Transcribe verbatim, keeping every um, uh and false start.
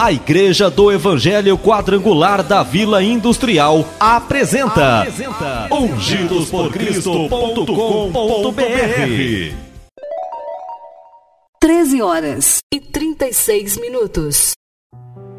A Igreja do Evangelho Quadrangular da Vila Industrial apresenta, apresenta ungidos por cristo ponto com ponto br. treze horas e trinta e seis minutos.